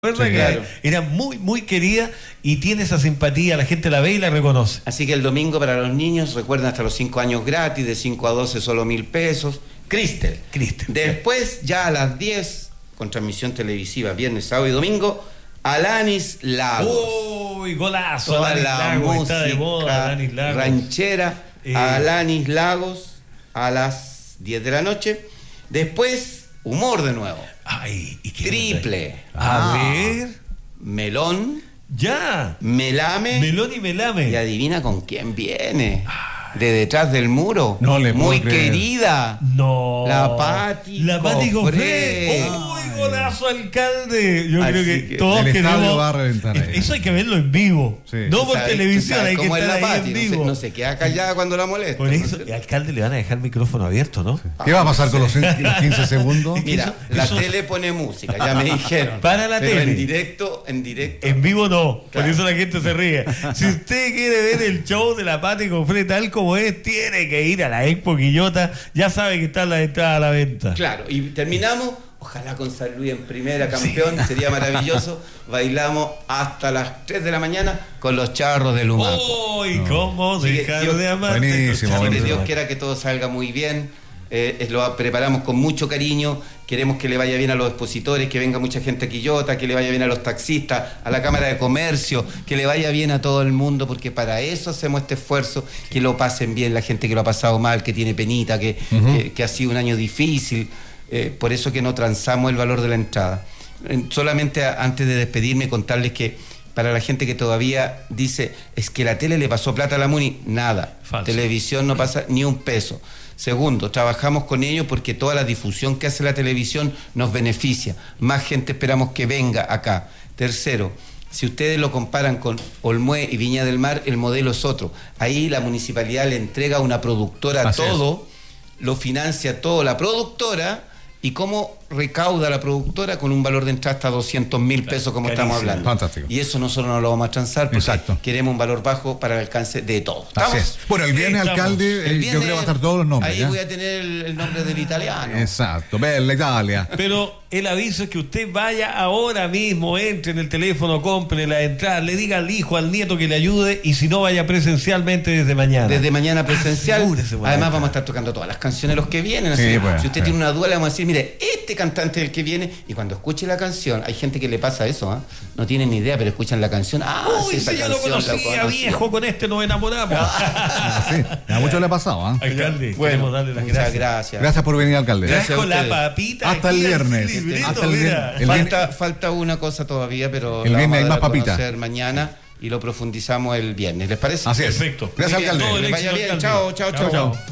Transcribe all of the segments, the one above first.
¿Verdad? Sí, Que claro. era muy, muy querida y tiene esa simpatía, la gente la ve y la reconoce. Así que el domingo para los niños, recuerden, hasta los 5 años gratis, de 5 a 12 solo 1.000 pesos. Cristel. Después, ya a las 10, con transmisión televisiva, viernes, sábado y domingo, Alanis Lagos. ¡Uy, golazo! Toda Alanis la Lagos, música está de moda, Alanis Lagos. ranchera, Alanis Lagos, a las 10 de la noche. Después, humor de nuevo. Ay, ¿y qué Triple. A ver. Melón, Ya. Melame. Melón y Melame. Y adivina con quién viene. De detrás del muro. No le puedo Muy creer. querida. No. La Pati Cofré. ¡Uy, golazo, alcalde! Yo Así creo que que todos el estadio queremos. va a reventar ahí. Eso hay que verlo en vivo. Sí. No por ¿Sabes- televisión, sabes hay que cómo es estar la ahí Pati? en No se, vivo. no se queda callada cuando la molesta. Por eso, al alcalde le van a dejar el micrófono abierto, ¿no? ¿Qué va a pasar con los 15 segundos? Mira, la tele pone música, ya me dijeron. Para la Pero tele. en directo. En vivo no, por Claro. eso la gente se ríe. Si usted quiere ver el show de la Pati Cofré tal como es, tiene que ir a la Expo Quillota. Ya sabe que están las entradas a la venta. Claro, y terminamos, ojalá con San Luis en primera, campeón, sería maravilloso. Bailamos hasta las 3 de la mañana con los charros de Lumaco. ¡Uy, cómo Así que dejar Dios- de amarte! Buenísimo, Así que buenísimo. Dios quiera que todo salga muy bien. Lo preparamos con mucho cariño. Queremos que le vaya bien a los expositores, que venga mucha gente a Quillota, que le vaya bien a los taxistas, a la Cámara de Comercio, que le vaya bien a todo el mundo, porque para eso hacemos este esfuerzo, que lo pasen bien la gente que lo ha pasado mal, que tiene penita, que ha sido un año difícil. Por eso que no transamos el valor de la entrada. Solamente antes de despedirme, contarles que para la gente que todavía dice, es que la tele le pasó plata a la MUNI, nada. Falso. Televisión no pasa ni un peso. Segundo, trabajamos con ellos porque toda la difusión que hace la televisión nos beneficia. Más gente esperamos que venga acá. Tercero, si ustedes lo comparan con Olmué y Viña del Mar, el modelo es otro. Ahí la municipalidad le entrega a una productora Así todo, lo financia todo la productora. ¿Y cómo recauda la productora? Con un valor de entrada hasta 200.000 pesos, como Carísimo. estamos hablando. Fantástico. Y eso nosotros no lo vamos a transar porque Exacto. queremos un valor bajo para el alcance de todos. Así es. Bueno, el viernes, Estamos. alcalde, El yo viernes, creo que va a estar todos los nombres. Ahí ¿ya? voy a tener el nombre del italiano. Exacto, bella Italia. Pero el aviso es que usted vaya ahora mismo, entre en el teléfono, compre la entrada, le diga al hijo, al nieto que le ayude, y si no, vaya presencialmente desde mañana. Desde mañana presencial. Asegúrese, bueno. Además vamos a estar tocando todas las canciones los que vienen. Sí, Así, pues, si usted sí. tiene una duda, le vamos a decir, mire, este cantante es el que viene. Y cuando escuche la canción, hay gente que le pasa eso, ¿ah? No tienen ni idea, pero escuchan la canción. Uy, esa si yo lo canción la conocía, conocí. viejo, con este nos enamoramos. Sí, a muchos le ha pasado, ¿ah? Alcalde, Bueno, queremos darle las muchas gracias. gracias. Gracias por venir, alcalde. Gracias. Trajo a la ustedes. papita Hasta aquí el al viernes. librito, Hasta el mira. viernes. El Falta una cosa todavía, pero El la viernes vamos a hay dar más a papita. conocer mañana y lo profundizamos el viernes. ¿Les parece? Así es. Perfecto. Gracias, Muy bien, alcalde. Todo el Que vaya éxito, bien. alcalde. Chao, chao, chao.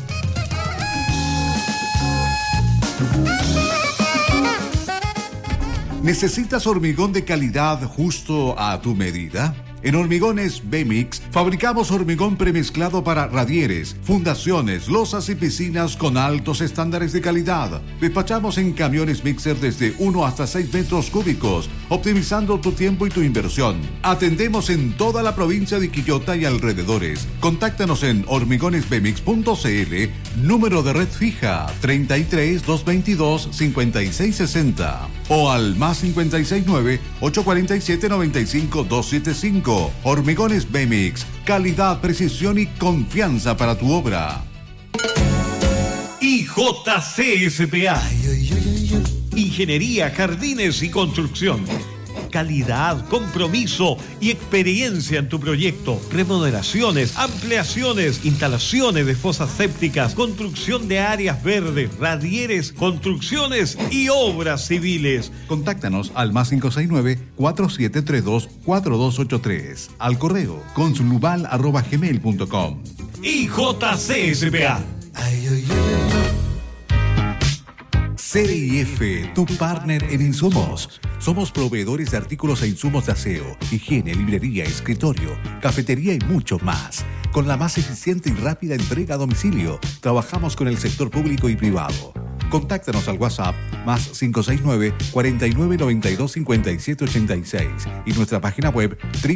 ¿Necesitas hormigón de calidad justo a tu medida? En Hormigones B-Mix fabricamos hormigón premezclado para radieres, fundaciones, losas y piscinas con altos estándares de calidad. Despachamos en camiones mixer desde 1 hasta 6 metros cúbicos, optimizando tu tiempo y tu inversión. Atendemos en toda la provincia de Quillota y alrededores. Contáctanos en hormigonesbmix.cl, número de red fija 33 222 5660 o al más 569 847 95 275. Hormigones B-Mix, calidad, precisión y confianza para tu obra. IJCSPA. Ingeniería, jardines y construcción. Calidad, compromiso y experiencia en tu proyecto. Remodelaciones, ampliaciones, instalaciones de fosas sépticas, construcción de áreas verdes, radieres, construcciones y obras civiles. Contáctanos al más 569-4732-4283. Al correo consulubal@gmail.com. IJCSPA. CIF, tu partner en insumos. Somos proveedores de artículos e insumos de aseo, higiene, librería, escritorio, cafetería y mucho más. Con la más eficiente y rápida entrega a domicilio, trabajamos con el sector público y privado. Contáctanos al WhatsApp más 569-4992-5786 y nuestra página web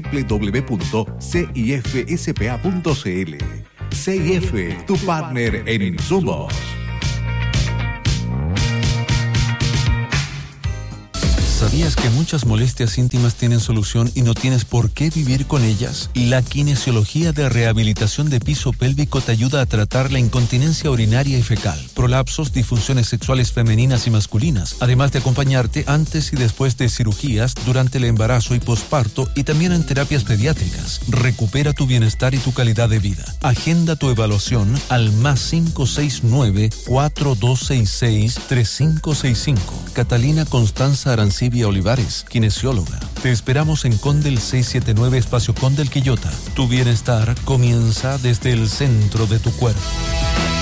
www.cifspa.cl. CIF, tu partner en insumos. ¿Sabías que muchas molestias íntimas tienen solución y no tienes por qué vivir con ellas? La kinesiología de rehabilitación de piso pélvico te ayuda a tratar la incontinencia urinaria y fecal, prolapsos, disfunciones sexuales femeninas y masculinas, además de acompañarte antes y después de cirugías, durante el embarazo y posparto y también en terapias pediátricas. Recupera tu bienestar y tu calidad de vida. Agenda tu evaluación al +569 4266 3565. Catalina Constanza Arancibia Olivares, kinesióloga. Te esperamos en Condel 679, Espacio Condel Quillota. Tu bienestar comienza desde el centro de tu cuerpo.